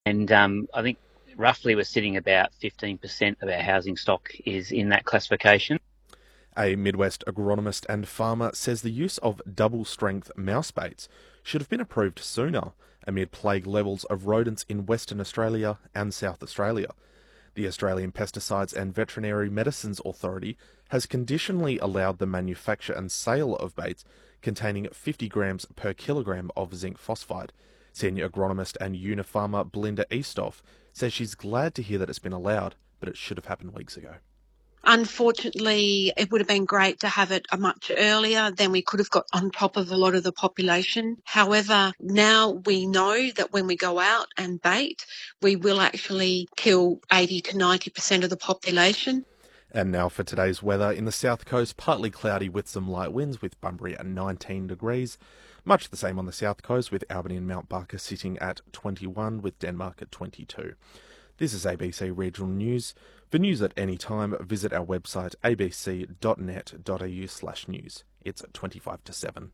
And I think roughly we're sitting about 15% of our housing stock is in that classification. A Midwest agronomist and farmer says the use of double-strength mouse baits should have been approved sooner amid plague levels of rodents in Western Australia and South Australia. The Australian Pesticides and Veterinary Medicines Authority has conditionally allowed the manufacture and sale of baits containing 50 grams per kilogram of zinc phosphide. Senior agronomist and Unifarmer Belinda Eastoff says she's glad to hear that it's been allowed, but it should have happened weeks ago. Unfortunately, it would have been great to have it much earlier. Then we could have got on top of a lot of the population. However, now we know that when we go out and bait, we will actually kill 80 to 90% of the population. And now for today's weather. In the south coast, partly cloudy with some light winds, with Bunbury at 19 degrees. Much the same on the south coast, with Albany and Mount Barker sitting at 21, with Denmark at 22. This is ABC Regional News. For news at any time, visit our website abc.net.au/news. It's 25 to 7.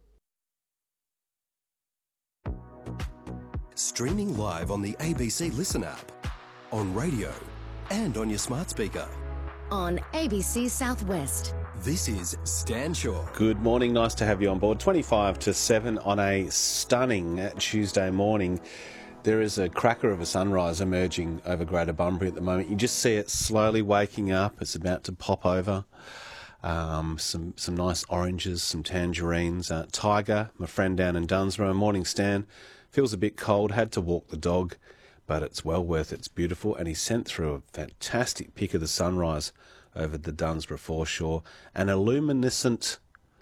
Streaming live on the ABC Listen app, on radio and on your smart speaker. On ABC Southwest. This is Stan Shaw. Good morning, nice to have you on board. 25 to 7 on a stunning Tuesday morning. There is a cracker of a sunrise emerging over Greater Bunbury at the moment. You just see it slowly waking up. It's about to pop over. Some nice oranges, some tangerines. Tiger, my friend down in Dunsborough. Morning, Stan. Feels a bit cold. Had to walk the dog, but it's well worth it. It's beautiful. And he sent through a fantastic pic of the sunrise over the Dunsborough foreshore. An illuminescent?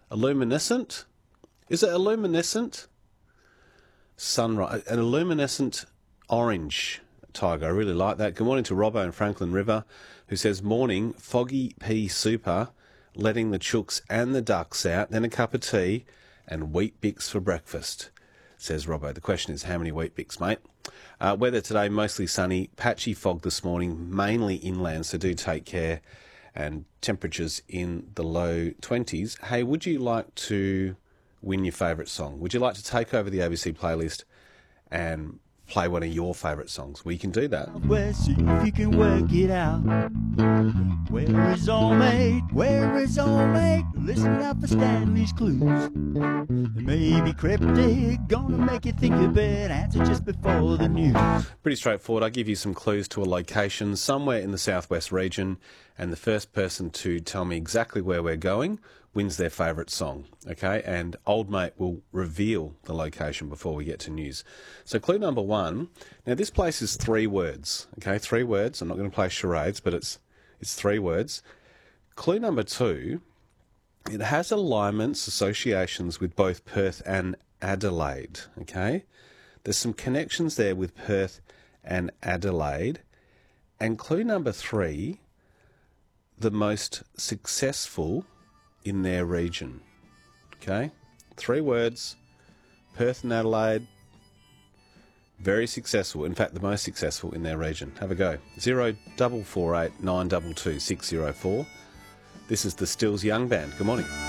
Is it illuminescent? Sunrise, an illuminescent orange tiger. I really like that. Good morning to Robbo in Franklin River, who says, morning, foggy pea super, letting the chooks and the ducks out, then a cup of tea and wheat bix for breakfast, says Robbo. The question is, how many wheat bix, mate? Weather today, mostly sunny, patchy fog this morning, mainly inland, so do take care, and temperatures in the low 20s. Hey, would you like to win your favourite song? Would you like to take over the ABC playlist and play one of your favourite songs? We can do that. West, see if you can work it out. Where is all mate? Where is all mate? Listen out for Stanley's clues. They may be cryptic, gonna make you think you better answer just before the news. Pretty straightforward. I give you some clues to a location somewhere in the southwest region, and the first person to tell me exactly where we're going wins their favourite song, okay? And old mate will reveal the location before we get to news. So clue number one, now this place is 3 words, okay? 3 words. I'm not going to play charades, but it's 3 words. Clue number 2, it has alignments, associations with both Perth and Adelaide, okay? There's some connections there with Perth and Adelaide. And clue number 3, the most successful in their region. Okay? 3 words, Perth and Adelaide, very successful, in fact the most successful in their region. Have a go. 0448 922 604. This is the Stills Young Band. Good morning.